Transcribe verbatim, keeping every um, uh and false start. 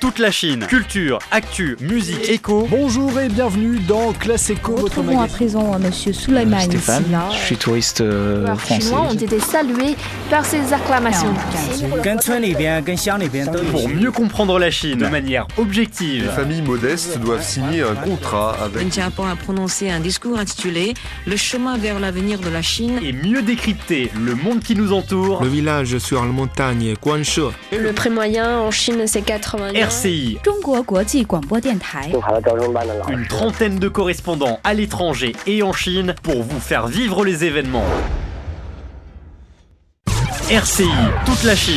toute la Chine. Culture, actu, musique, éco. Bonjour et bienvenue dans Classe Éco, votre Retrouvons à magazine. présent Monsieur Souleymane Stéphane, Silla. je suis touriste euh, Les français. Chinois ont été salués par ces acclamations. Pour mieux comprendre la Chine de manière objective. Les familles modestes doivent signer un contrat avec... Wen Xiaoping a prononcé un discours intitulé « Le chemin vers l'avenir de la Chine ». Et mieux décrypter le monde qui nous entoure. Le village sur la montagne Guanshe. Le prix moyen en Chine, c'est quatre-vingts. R C I, 中国国际广播电台。 une trentaine de correspondants à l'étranger et en Chine pour vous faire vivre les événements. R C I, toute la Chine.